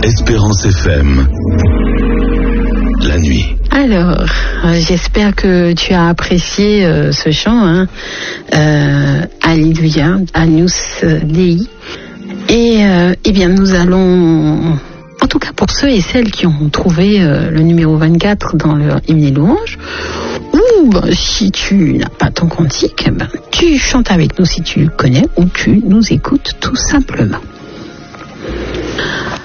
Espérance FM, la nuit. Alors, j'espère que tu as apprécié ce chant, hein. Alléluia, Agnus Dei. Et bien, nous allons, en tout cas pour ceux et celles qui ont trouvé le numéro 24 dans leur hymne et louange, ou si tu n'as pas ton cantique, tu chantes avec nous si tu le connais, ou tu nous écoutes tout simplement.